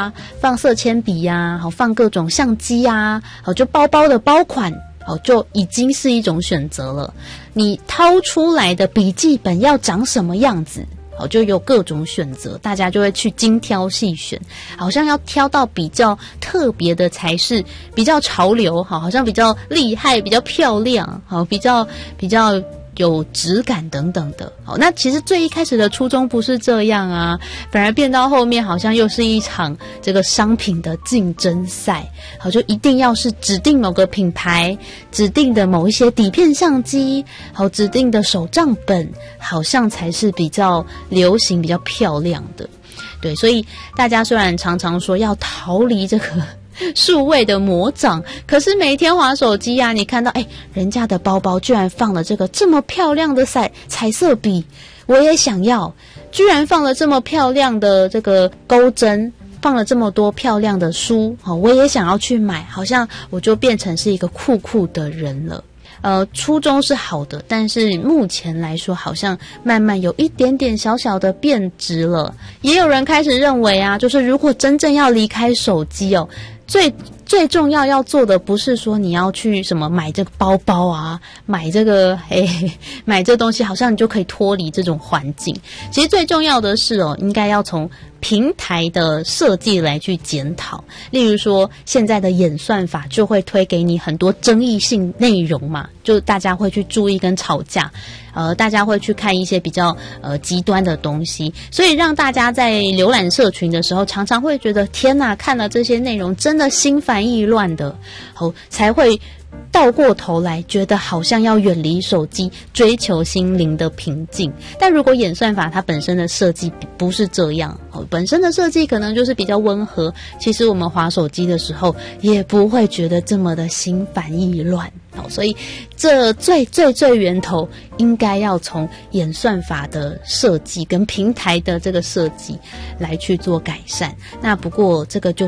啊，放色铅笔啊，好，放各种相机啊，好，就包包的包款，好，就已经是一种选择了。你掏出来的笔记本要长什么样子？好，就有各种选择，大家就会去精挑细选，好像要挑到比较特别的才是比较潮流，好像比较厉害，比较漂亮，好，比较有质感等等的。好，那其实最一开始的初衷不是这样啊，反而变到后面好像又是一场这个商品的竞争赛。好，就一定要是指定某个品牌，指定的某一些底片相机，好，指定的手账本，好像才是比较流行、比较漂亮的。对，所以大家虽然常常说要逃离这个数位的魔掌，可是每天滑手机啊，你看到人家的包包居然放了这个这么漂亮的彩色笔，我也想要；居然放了这么漂亮的这个钩针，放了这么多漂亮的书，我也想要去买，好像我就变成是一个酷酷的人了。初衷是好的，但是目前来说好像慢慢有一点点小小的变质了。也有人开始认为啊，就是如果真正要离开手机哦，最重要做的不是说你要去什么买这个包包啊，买这个买这东西好像你就可以脱离这种环境。其实最重要的是应该要从平台的设计来去检讨。例如说现在的演算法就会推给你很多争议性内容嘛，就大家会去注意跟吵架，大家会去看一些比较极端的东西，所以让大家在浏览社群的时候常常会觉得天哪，看了这些内容真的心烦意乱的，才会倒过头来觉得好像要远离手机，追求心灵的平静。但如果演算法它本身的设计不是这样，本身的设计可能就是比较温和，其实我们滑手机的时候也不会觉得这么的心烦意乱。所以这最源头应该要从演算法的设计跟平台的这个设计来去做改善。那不过这个就是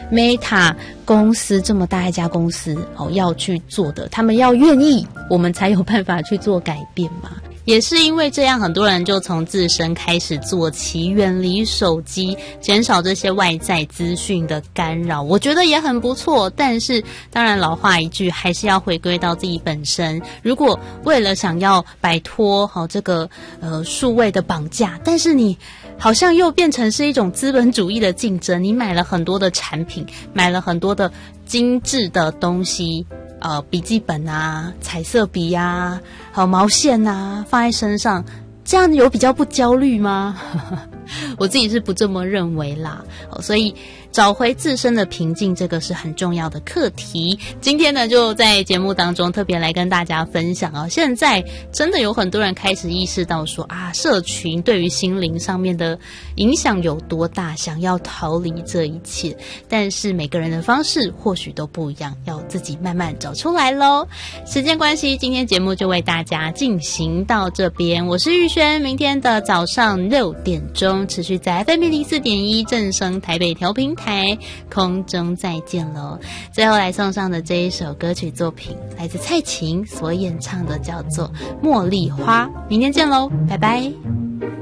Meta 公司这么大一家公司要去做的，他们要愿意，我们才有办法去做改变嘛。也是因为这样，很多人就从自身开始做起，远离手机，减少这些外在资讯的干扰，我觉得也很不错。但是当然老话一句，还是要回归到自己本身。如果为了想要摆脱这个数位的绑架，但是你好像又变成是一种资本主义的竞争，你买了很多的产品，买了很多的精致的东西，笔记本啊，彩色笔啊，还有毛线啊，放在身上，这样有比较不焦虑吗？我自己是不这么认为啦。所以找回自身的平静，这个是很重要的课题。今天呢，就在节目当中特别来跟大家分享啊，现在真的有很多人开始意识到说啊，社群对于心灵上面的影响有多大，想要逃离这一切，但是每个人的方式或许都不一样，要自己慢慢找出来咯。时间关系，今天节目就为大家进行到这边，我是玉轩，明天的早上6点钟持续在 FM 04.1正声台北调频台空中再见咯。最后来送上的这一首歌曲作品来自蔡琴所演唱的，叫做《茉莉花》。明天见咯，拜拜。